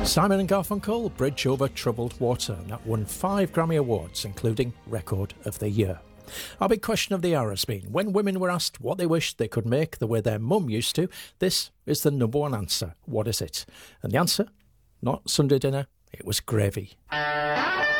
Simon and Garfunkel, Bridge Over Troubled Water, and that won 5 Grammy Awards, including Record of the Year. Our big question of the hour has been, when women were asked what they wished they could make the way their mum used to, this is the number one answer. What is it? And the answer? Not Sunday dinner, it was gravy.